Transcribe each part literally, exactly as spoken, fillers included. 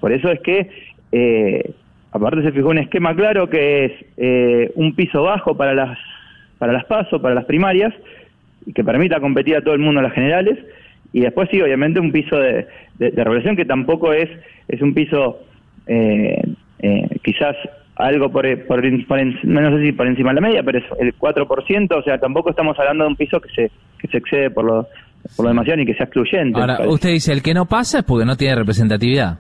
Por eso es que, eh, aparte se fijó un esquema claro que es eh, un piso bajo para las para las PASO, para las primarias, y que permita competir a todo el mundo en las generales, y después sí, obviamente, un piso de, de, de regulación que tampoco es es un piso eh, eh, quizás algo por, por, por no sé si por encima de la media, pero es el cuatro por ciento, o sea, tampoco estamos hablando de un piso que se que se excede por lo, por lo demasiado ni que sea excluyente. Ahora, usted dice, el que no pasa es porque no tiene representatividad.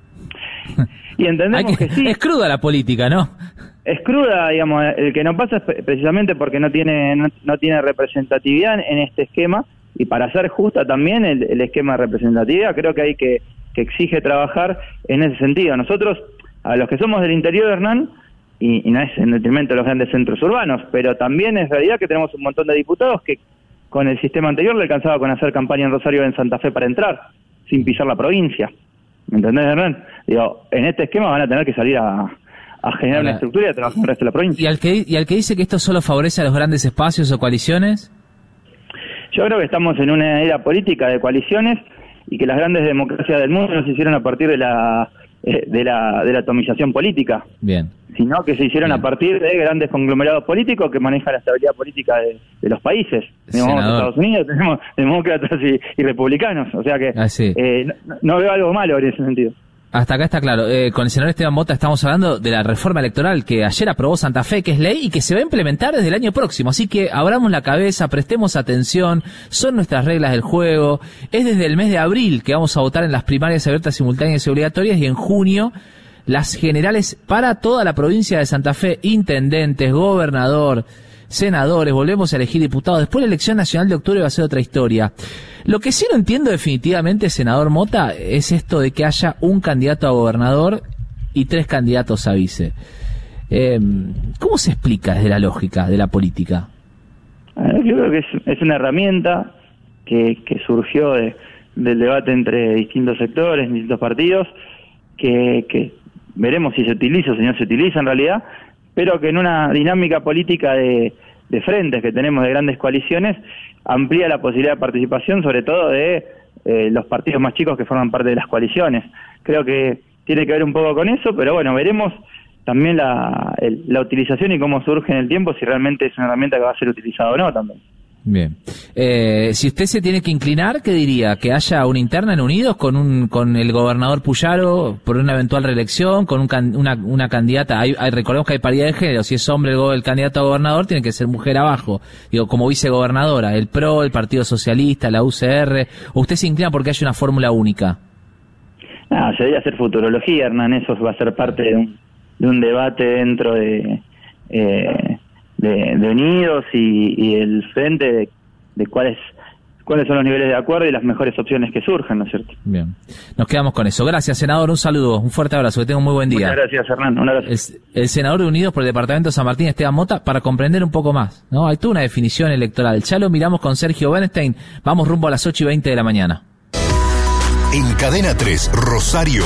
Y entendemos que, que sí. Es cruda la política, ¿no? Es cruda, digamos, el que no pasa es precisamente porque no tiene no, no tiene representatividad en este esquema, y para ser justa también el, el esquema de representatividad, creo que hay que, que exige trabajar en ese sentido. Nosotros, a los que somos del interior, Hernán, y, y no es en detrimento de los grandes centros urbanos, pero también es realidad que tenemos un montón de diputados que con el sistema anterior le alcanzaba con hacer campaña en Rosario o en Santa Fe para entrar, sin pisar la provincia. ¿Me entendés, Hernán? Digo, en este esquema van a tener que salir a, a generar Ahora, una estructura y a trabajar en el resto de la provincia. ¿Y al, que, ¿Y al que dice que esto solo favorece a los grandes espacios o coaliciones? Yo creo que estamos en una era política de coaliciones y que las grandes democracias del mundo no se hicieron a partir de la de la de la atomización política. Bien. Sino que se hicieron Bien. a partir de grandes conglomerados políticos que manejan la estabilidad política de, de los países. Tenemos Estados Unidos, tenemos demócratas y, y republicanos, o sea que ah, sí. eh, no, no veo algo malo en ese sentido. Hasta acá está claro. Eh, con el senador Esteban Mota estamos hablando de la reforma electoral que ayer aprobó Santa Fe, que es ley y que se va a implementar desde el año próximo. Así que abramos la cabeza, prestemos atención, son nuestras reglas del juego. Es desde el mes de abril que vamos a votar en las primarias abiertas, simultáneas y obligatorias, y en junio las generales para toda la provincia de Santa Fe, intendentes, gobernador, senadores, volvemos a elegir diputados. Después la elección nacional de octubre va a ser otra historia. Lo que sí no entiendo definitivamente, senador Mota, es esto de que haya un candidato a gobernador y tres candidatos a vice. Eh, ¿Cómo se explica desde la lógica de la política? Yo creo que es, es una herramienta que, que surgió de, del debate entre distintos sectores, distintos partidos, que, que veremos si se utiliza o si no se utiliza en realidad, pero que en una dinámica política de, de frentes que tenemos de grandes coaliciones amplía la posibilidad de participación, sobre todo de eh, los partidos más chicos que forman parte de las coaliciones. Creo que tiene que ver un poco con eso, pero bueno, veremos también la, el, la utilización y cómo surge en el tiempo, si realmente es una herramienta que va a ser utilizada o no también. Bien. Eh, si usted se tiene que inclinar, ¿qué diría? ¿Que haya una interna en Unidos con un con el gobernador Puyaro por una eventual reelección, con un can, una, una candidata? Hay, hay, recordemos que hay paridad de género. Si es hombre el, el candidato a gobernador, tiene que ser mujer abajo. Digo, como vicegobernadora, el P R O, el Partido Socialista, la U C R. ¿O usted se inclina porque haya una fórmula única? No, se debe hacer futurología, Hernán. Eso va a ser parte de un, de un debate dentro de... Eh, De, de Unidos y, y el frente de, de cuáles cuáles son los niveles de acuerdo y las mejores opciones que surjan, ¿no es cierto? Bien, nos quedamos con eso. Gracias, senador, un saludo, un fuerte abrazo, que tenga un muy buen día. Muchas gracias, Hernán, un abrazo. El, el senador de Unidos por el departamento de San Martín, Esteban Mota, para comprender un poco más, ¿no? Hay toda una definición electoral. Ya lo miramos con Sergio Bernstein, vamos rumbo a las ocho y veinte de la mañana. En Cadena tres, Rosario,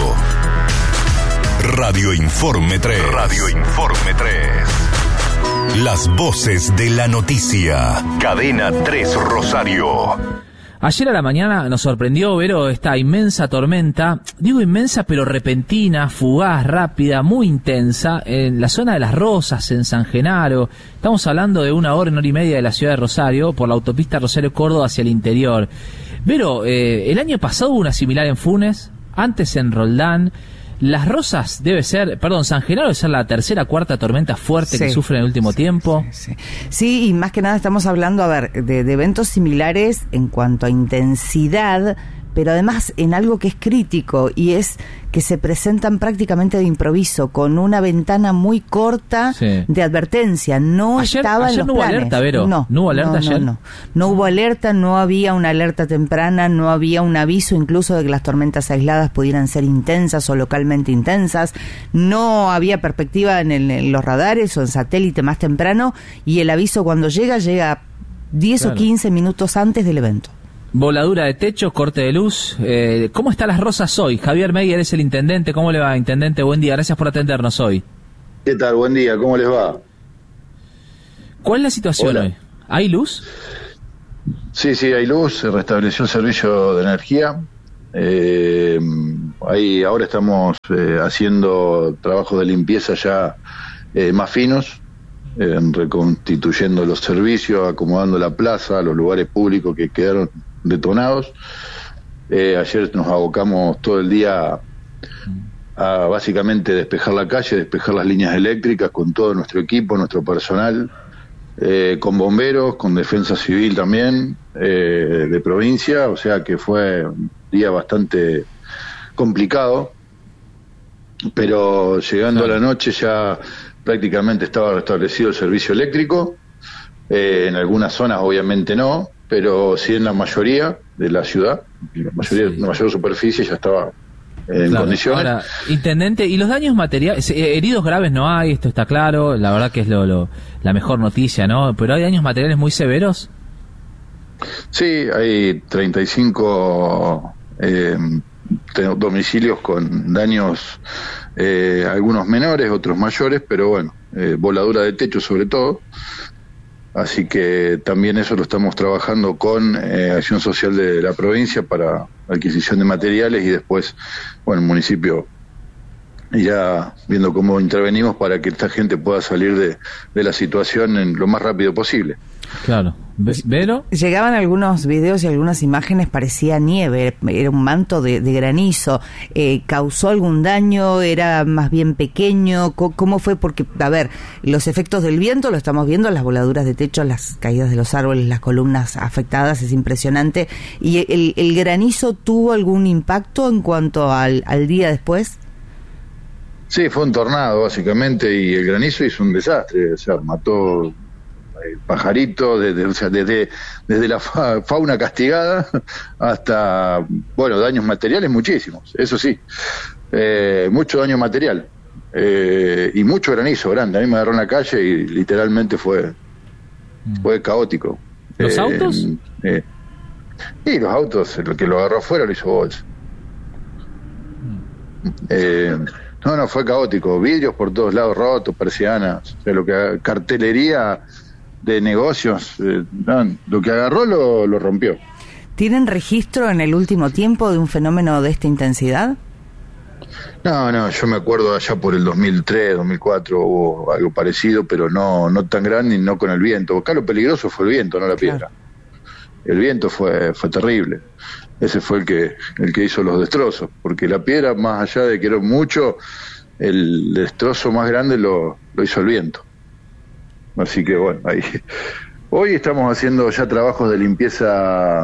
Radio Informe tres. Radio Informe tres. Las voces de la noticia. Cadena tres Rosario. Ayer a la mañana nos sorprendió, Vero, esta inmensa tormenta, digo inmensa pero repentina, fugaz, rápida, muy intensa, en la zona de Las Rosas, en San Genaro. Estamos hablando de una hora, una hora y media de la ciudad de Rosario, por la autopista Rosario-Córdoba hacia el interior. Vero, eh, el año pasado hubo una similar en Funes, antes en Roldán. Las Rosas debe ser, perdón, San Genaro debe ser la tercera, cuarta tormenta fuerte sí, que sufre en el último sí, tiempo. Sí, sí. sí, y más que nada estamos hablando, a ver, de, de eventos similares en cuanto a intensidad, pero además en algo que es crítico, y es que se presentan prácticamente de improviso, con una ventana muy corta sí. de advertencia. No ayer, estaba ayer en los no hubo planes. Alerta, Vero. No, no hubo alerta no, ayer. No, no. no hubo alerta, no había una alerta temprana, no había un aviso incluso de que las tormentas aisladas pudieran ser intensas o localmente intensas. No había perspectiva en, el, en los radares o en satélite más temprano, y el aviso cuando llega, llega diez claro. o quince minutos antes del evento. Voladura de techo, corte de luz. Eh, ¿Cómo están Las Rosas hoy? Javier Meyer es el intendente. ¿Cómo le va, intendente? Buen día, gracias por atendernos hoy. ¿Qué tal? Buen día, ¿cómo les va? ¿Cuál es la situación Hola. hoy? ¿Hay luz? Sí, sí, hay luz. Se restableció el servicio de energía. Eh, ahí ahora estamos eh, haciendo trabajos de limpieza ya eh, más finos, eh, reconstituyendo los servicios, acomodando la plaza, los lugares públicos que quedaron detonados. Eh, ayer nos abocamos todo el día a, a básicamente despejar la calle, despejar las líneas eléctricas con todo nuestro equipo, nuestro personal, eh, con bomberos, con defensa civil también, eh, de provincia, o sea que fue un día bastante complicado, pero llegando claro. a la noche ya prácticamente estaba restablecido el servicio eléctrico, eh, en algunas zonas obviamente no, pero sí en la mayoría de la ciudad, la mayoría, sí. la mayor superficie ya estaba en claro. condiciones. Ahora, intendente, ¿y los daños materiales? Heridos graves no hay, esto está claro, la verdad que es lo, lo la mejor noticia, ¿no? Pero ¿hay daños materiales muy severos? Sí, hay treinta y cinco eh, domicilios con daños, eh, algunos menores, otros mayores, pero bueno, eh, voladura de techo sobre todo. Así que también eso lo estamos trabajando con eh, Acción Social de la provincia para adquisición de materiales y después, bueno, el municipio ya viendo cómo intervenimos para que esta gente pueda salir de, de la situación en lo más rápido posible. Claro. ¿Vero? Llegaban algunos videos y algunas imágenes, parecía nieve, era un manto de, de granizo. Eh, ¿Causó algún daño? ¿Era más bien pequeño? ¿Cómo fue? Porque, a ver, los efectos del viento lo estamos viendo, las voladuras de techo, las caídas de los árboles, las columnas afectadas, es impresionante. ¿Y el, el granizo tuvo algún impacto en cuanto al, al día después? Sí, fue un tornado básicamente y el granizo hizo un desastre, o sea, mató pajaritos, desde, o sea, desde, desde la fa, fauna castigada hasta, bueno, daños materiales muchísimos, eso sí, eh, mucho daño material eh, y mucho granizo grande. A mí me agarró en la calle y literalmente fue fue caótico. ¿Los eh, autos? Eh, y los autos, el que lo agarró afuera lo hizo bolsa. Eh, no, no, fue caótico, vidrios por todos lados rotos, persianas, o sea, lo que cartelería de negocios, eh, no, lo que agarró lo, lo rompió. ¿Tienen registro en el último tiempo de un fenómeno de esta intensidad? No, no, yo me acuerdo allá por el dos mil tres, dos mil cuatro hubo algo parecido, pero no no tan grande y no con el viento. Acá lo peligroso fue el viento, no la piedra. Claro. El viento fue fue terrible. Ese fue el que el que hizo los destrozos, porque la piedra, más allá de que era mucho, el destrozo más grande lo, lo hizo el viento. Así que bueno, ahí hoy estamos haciendo ya trabajos de limpieza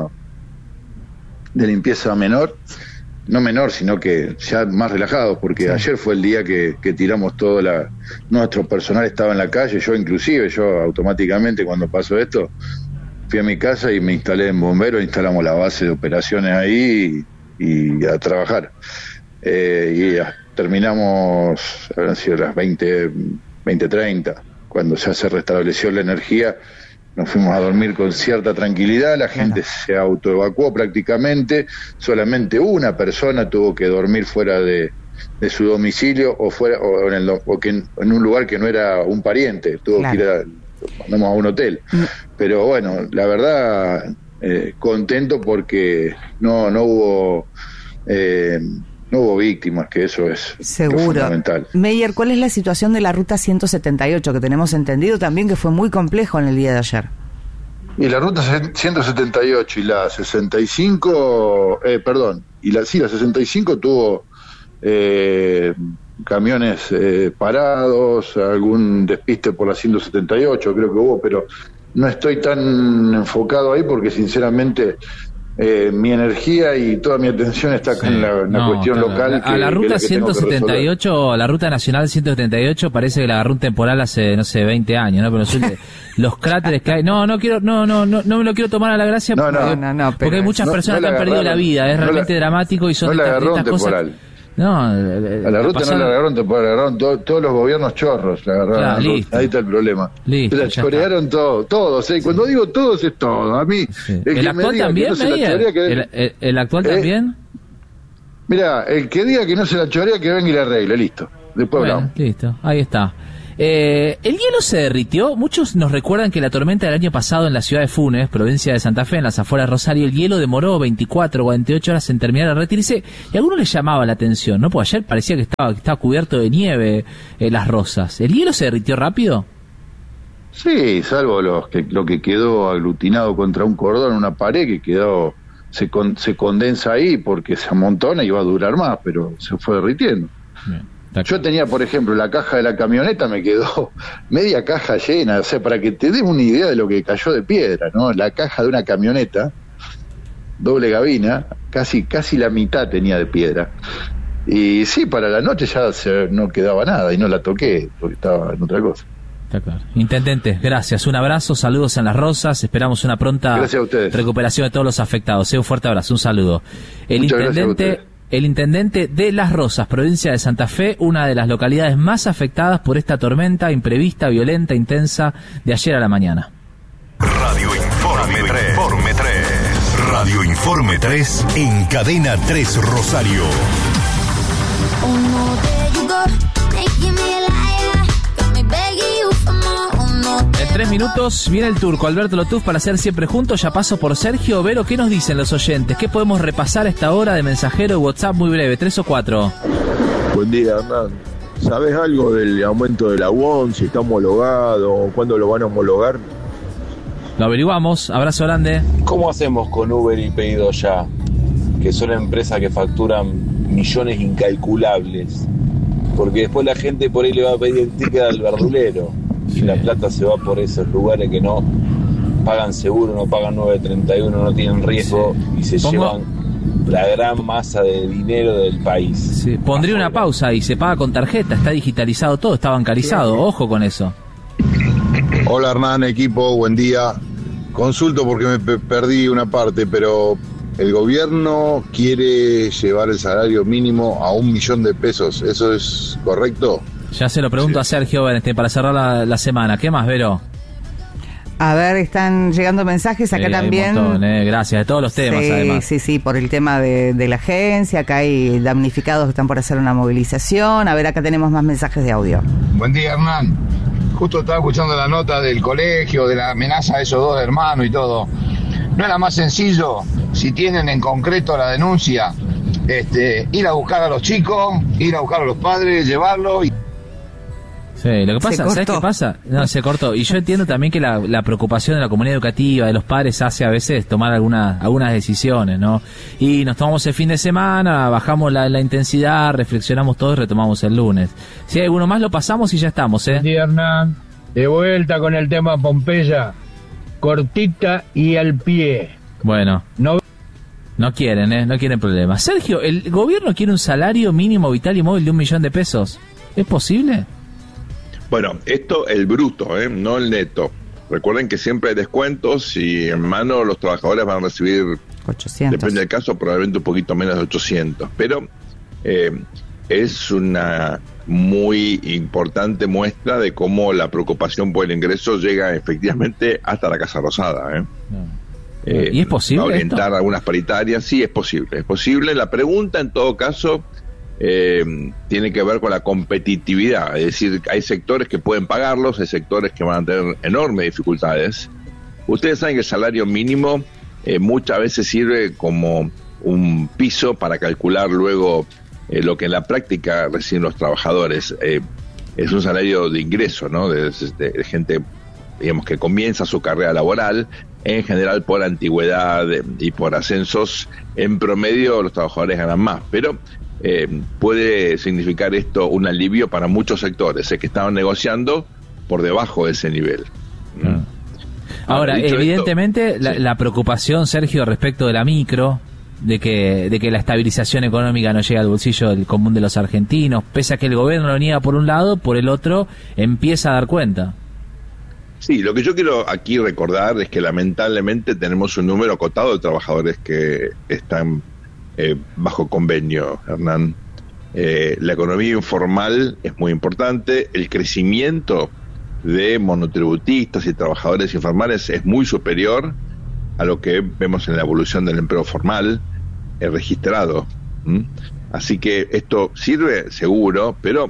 de limpieza menor, no menor, sino que ya más relajados, porque sí. ayer fue el día que, que tiramos todo la, nuestro personal estaba en la calle, yo inclusive, yo automáticamente cuando pasó esto, fui a mi casa y me instalé en bomberos, instalamos la base de operaciones ahí y, y a trabajar. Eh, y ya, terminamos, habrán sido las veinte, veinte treinta. Cuando ya se restableció la energía, nos fuimos a dormir con cierta tranquilidad, la gente claro. se autoevacuó prácticamente, solamente una persona tuvo que dormir fuera de, de su domicilio o fuera o en, el, o que en, en un lugar que no era un pariente, tuvo claro. que ir a, mandamos a un hotel. Mm. Pero bueno, la verdad, eh, contento porque no, no hubo... Eh, no hubo víctimas, que eso es seguro. Fundamental. Meyer, ¿cuál es la situación de la ruta ciento setenta y ocho? Que tenemos entendido también que fue muy complejo en el día de ayer. Y la ruta ciento setenta y ocho y la sesenta y cinco, eh, perdón, y la, sí, la sesenta y cinco tuvo eh, camiones eh, parados, algún despiste por la ciento setenta y ocho, creo que hubo, pero no estoy tan enfocado ahí porque sinceramente... Eh, mi energía y toda mi atención está acá sí, en la, en la no, cuestión claro. local. Que, a la ruta que ciento setenta y ocho, la ruta nacional ciento setenta y ocho parece que la agarró un temporal hace, no sé, veinte años, ¿no? Pero los, los cráteres que hay, no, no quiero, no, no, no, no me lo quiero tomar a la gracia no, porque, no, no, no, porque hay muchas no, personas no que han perdido la vida, es realmente no la, dramático y son no la estas, agarró estas un cosas. temporal. No, a la ruta pasaron... no la agarraron temporal, agarraron todo, todos los gobiernos chorros, la agarraron. Claro, listo. Ahí está el problema. Listo, la chorearon todo, todos, ¿eh? Sí. Cuando digo todos es todo. A mí, sí. el, ¿El actual también, no que... el, el, el actual eh, también. Mira, el que diga que no se la chorea, que venga y la arregle, listo. Después bueno, hablamos. Listo, ahí está. Eh, ¿El hielo se derritió? Muchos nos recuerdan que la tormenta del año pasado en la ciudad de Funes, provincia de Santa Fe, en las afueras de Rosario, el hielo demoró veinticuatro o cuarenta y ocho horas en terminar de derretirse, y a algunos les llamaba la atención, ¿no? Porque ayer parecía que estaba, que estaba cubierto de nieve eh, las Rosas. ¿El hielo se derritió rápido? Sí, salvo los que, lo que quedó aglutinado contra un cordón, una pared que quedó, se, con, se condensa ahí porque se amontona y va a durar más, pero se fue derritiendo. Bien. Yo tenía, por ejemplo, la caja de la camioneta, me quedó media caja llena, o sea, para que te des una idea de lo que cayó de piedra, ¿no? La caja de una camioneta, doble gabina, casi casi la mitad tenía de piedra. Y sí, para la noche ya se, no quedaba nada y no la toqué porque estaba en otra cosa. Está claro. Intendente, gracias, un abrazo, saludos en Las Rosas, esperamos una pronta recuperación de todos los afectados. Un fuerte abrazo, un saludo. El Muchas intendente... El intendente de Las Rosas, provincia de Santa Fe, una de las localidades más afectadas por esta tormenta imprevista, violenta, intensa de ayer a la mañana. Radio Informe tres. Informe tres. Radio Informe tres en Cadena tres Rosario. En tres minutos viene el turco Alberto Lotuf para hacer siempre juntos. Ya paso por Sergio. Vero, ¿qué nos dicen los oyentes? ¿Qué podemos repasar a esta hora de mensajero WhatsApp muy breve? ¿Tres o cuatro? Buen día, Hernán. ¿Sabes algo del aumento de la U O N? Si está homologado, ¿cuándo lo van a homologar? Lo averiguamos. Abrazo grande. ¿Cómo hacemos con Uber y Pedido Ya? Que son empresas que facturan millones incalculables. Porque después la gente por ahí le va a pedir el ticket al verdulero. Y la plata se va por esos lugares que no pagan seguro, no pagan nueve treinta y uno, no tienen riesgo, sí. Y se Pongo... llevan la gran masa de dinero del país. Sí. Pondría afuera. Una pausa y se paga con tarjeta, está digitalizado todo, está bancarizado, sí. Ojo con eso. Hola Hernán, equipo, buen día. Consulto porque me pe- perdí una parte, pero el gobierno quiere llevar el salario mínimo a un millón de pesos, ¿eso es correcto? Ya se lo pregunto sí. a Sergio Beneste para cerrar la, la semana. ¿Qué más, Vero? A ver, están llegando mensajes acá sí, también. Un montón, eh. Gracias, de todos los temas, sí, además. Sí, sí, por el tema de, de la agencia. Acá hay damnificados que están por hacer una movilización. A ver, acá tenemos más mensajes de audio. Buen día, Hernán. Justo estaba escuchando la nota del colegio, de la amenaza de esos dos hermanos y todo. ¿No era más sencillo, si tienen en concreto la denuncia, este, ir a buscar a los chicos, ir a buscar a los padres, llevarlos y... Sí, lo que pasa, ¿sabes qué pasa? No, se cortó. Y yo entiendo también que la, la preocupación de la comunidad educativa, de los padres, hace a veces tomar alguna, algunas decisiones, ¿no? Y nos tomamos el fin de semana, bajamos la, la intensidad, reflexionamos todo y retomamos el lunes. Si hay alguno más, lo pasamos y ya estamos, ¿eh? Sí, Hernán, de vuelta con el tema Pompeya, cortita y al pie. Bueno. No... No quieren, ¿eh? No quieren problemas. Sergio, ¿el gobierno quiere un salario mínimo vital y móvil de un millón de pesos? ¿Es posible? Bueno, esto el bruto, ¿eh? No el neto. Recuerden que siempre hay descuentos y en mano los trabajadores van a recibir, ochocientos. Depende del caso, probablemente un poquito menos de ochocientos. Pero eh, es una muy importante muestra de cómo la preocupación por el ingreso llega efectivamente hasta la Casa Rosada, ¿eh? No. Eh, ¿Y es posible orientar esto? Algunas paritarias? Sí, es posible, es posible. La pregunta, en todo caso, eh, tiene que ver con la competitividad. Es decir, hay sectores que pueden pagarlos, hay sectores que van a tener enormes dificultades. Ustedes saben que el salario mínimo eh, muchas veces sirve como un piso para calcular luego eh, lo que en la práctica reciben los trabajadores. Eh, es un salario de ingreso, ¿no? De, de, de gente, digamos, que comienza su carrera laboral. En general, por antigüedad y por ascensos, en promedio los trabajadores ganan más, pero eh, puede significar esto un alivio para muchos sectores eh, que estaban negociando por debajo de ese nivel. Ah. Ahora, Ahora evidentemente, esto, la, sí. la preocupación, Sergio, respecto de la micro, de que, de que la estabilización económica no llega al bolsillo del común de los argentinos, pese a que el gobierno lo niega por un lado, por el otro empieza a dar cuenta. Sí, lo que yo quiero aquí recordar es que lamentablemente tenemos un número acotado de trabajadores que están eh, bajo convenio, Hernán. Eh, la economía informal es muy importante, el crecimiento de monotributistas y trabajadores informales es muy superior a lo que vemos en la evolución del empleo formal eh, registrado. ¿Mm? Así que esto sirve seguro, pero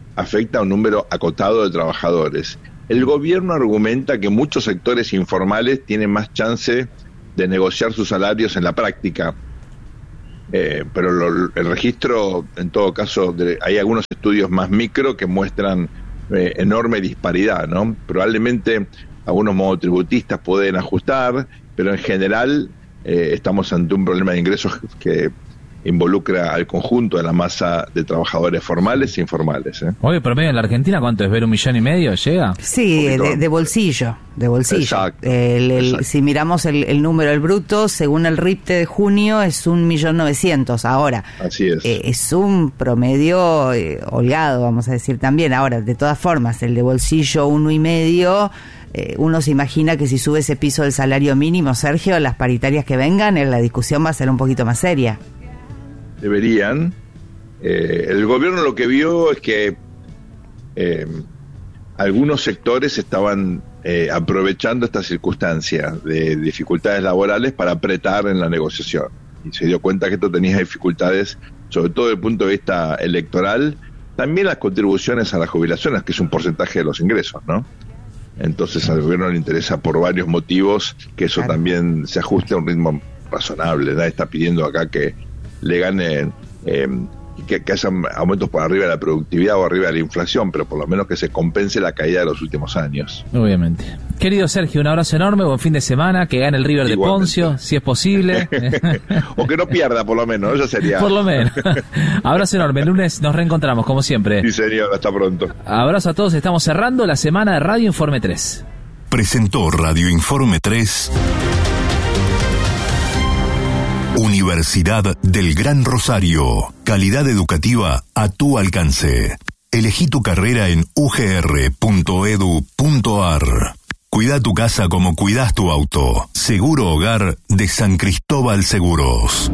afecta a un número acotado de trabajadores. El gobierno argumenta que muchos sectores informales tienen más chance de negociar sus salarios en la práctica, eh, pero lo, el registro, en todo caso, de, hay algunos estudios más micro que muestran eh, enorme disparidad, ¿no? Probablemente algunos monotributistas pueden ajustar, pero en general eh, estamos ante un problema de ingresos que involucra al conjunto de la masa de trabajadores formales e informales. ¿eh? Oye, promedio en la Argentina, ¿cuánto es? ¿Ver un millón y medio? ¿Llega? Sí, de, de bolsillo, de bolsillo. Exacto, el, el, exacto. Si miramos el, el número, el bruto, según el R I P T E de junio, es un millón novecientos. Ahora, así es. Eh, es un promedio eh, holgado, vamos a decir también. Ahora, de todas formas, el de bolsillo uno y medio... Eh, uno se imagina que si sube ese piso del salario mínimo, Sergio, las paritarias que vengan, la discusión va a ser un poquito más seria. Deberían. Eh, el gobierno lo que vio es que eh, algunos sectores estaban eh, aprovechando esta circunstancia de dificultades laborales para apretar en la negociación. Y se dio cuenta que esto tenía dificultades, sobre todo desde el punto de vista electoral, también las contribuciones a las jubilaciones, que es un porcentaje de los ingresos, ¿no? Entonces al gobierno le interesa por varios motivos que eso claro. también se ajuste a un ritmo razonable. Nadie está pidiendo acá que le ganen, eh, que, que haya aumentos por arriba de la productividad o arriba de la inflación, pero por lo menos que se compense la caída de los últimos años. Obviamente. Querido Sergio, un abrazo enorme, buen fin de semana, que gane el River de Igualmente. Poncio, si es posible. O que no pierda, por lo menos, eso sería. Por lo menos. Abrazo enorme, el lunes nos reencontramos, como siempre. Sí, señor, hasta pronto. Abrazo a todos, estamos cerrando la semana de Radio Informe tres. Presentó Radio Informe tres. Universidad del Gran Rosario. Calidad educativa a tu alcance. Elegí tu carrera en u g r punto e d u punto a r. Cuida tu casa como cuidas tu auto. Seguro Hogar de San Cristóbal Seguros.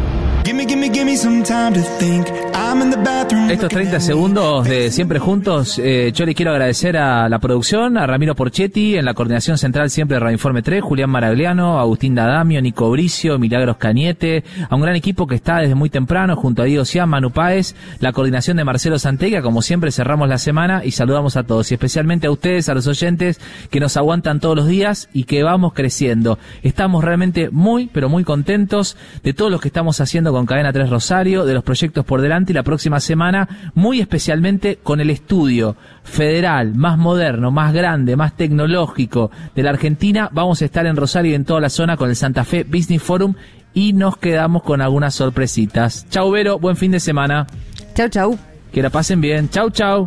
Estos treinta segundos de Siempre Juntos, eh, yo le quiero agradecer a la producción, a Ramiro Porchetti, en la coordinación central siempre de Radio Informe tres, Julián Maragliano, Agustín D'Adamio, Nico Bricio, Milagros Cañete, a un gran equipo que está desde muy temprano, junto a Diego Sián, Manu Páez, la coordinación de Marcelo Santega. Como siempre cerramos la semana y saludamos a todos, y especialmente a ustedes, a los oyentes que nos aguantan todos los días y que vamos creciendo. Estamos realmente muy, pero muy contentos de todo lo que estamos haciendo con Cadena tres Rosario, de los proyectos por delante, y la próxima semana muy especialmente con el estudio federal más moderno, más grande, más tecnológico de la Argentina. Vamos a estar en Rosario y en toda la zona con el Santa Fe Business Forum y nos quedamos con algunas sorpresitas. Chau, Vero, buen fin de semana. Chau, chau. Que la pasen bien. Chau, chau.